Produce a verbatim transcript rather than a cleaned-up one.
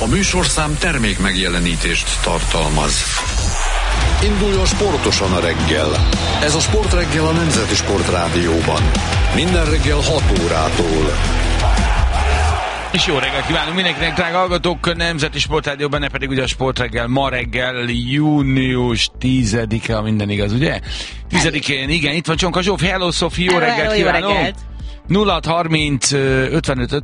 A műsorszám termék megjelenítést tartalmaz. Induljon sportosan a reggel. Ez a Sportreggel a Nemzeti Sportrádióban. Minden reggel hat órától. És jó reggel kívánunk mindenkinek, drága hallgatók, Nemzeti Sportrádióban, ne pedig ugye a Sportreggel ma reggel, június tizedike, ha minden igaz, ugye? tizedikén, igen, itt van Csonka Zsófi, hello Sophie, jó reggelt kívánunk! nulla hat harminc ötvenöt